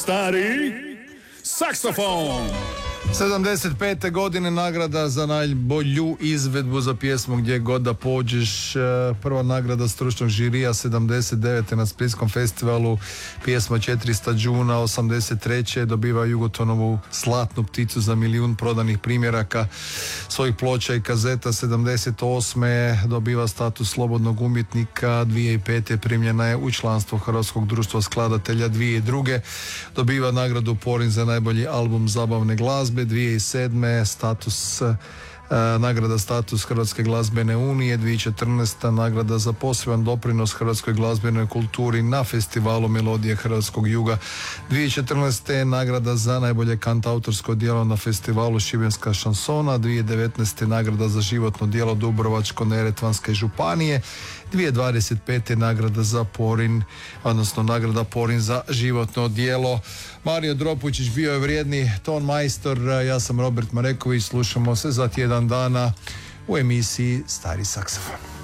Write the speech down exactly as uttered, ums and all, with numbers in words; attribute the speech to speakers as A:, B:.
A: Stari saksofon.
B: sedamdeset pete godine nagrada za najbolju izvedbu za pjesmu Gdje god da pođeš. Prva nagrada stručnog žirija sedamdeset devete na Splitskom festivalu, pjesma četiristo džuna. Osamdeset treće dobiva Jugotonovu Zlatnu pticu za milijun prodanih primjeraka svojih ploča i kazeta. sedamdeset osme dobiva status slobodnog umjetnika. dvije tisuće pete primljena je u članstvo Hrvatskog društva skladatelja. dvije tisuće druge dobiva nagradu Porin za najbolji album zabavne glazbe. dvije tisuće sedme status uh, nagrada status Hrvatske glazbene unije. dvije tisuće četrnaeste nagrada za poseban doprinos hrvatskoj glazbenoj kulturi na festivalu Melodije Hrvatskog juga. dvije tisuće četrnaeste nagrada za najbolje kantautorsko djelo na festivalu Šibenska šansona. dvije tisuće devetnaeste nagrada za životno djelo Dubrovačko-neretvanske županije. dvije tisuće dvadeset pete nagrada za Porin, odnosno nagrada Porin za životno djelo. Mario Dropučić bio je vrijedni ton majstor, ja sam Robert Mareković, slušamo se za tjedan dana u emisiji Stari saksofon.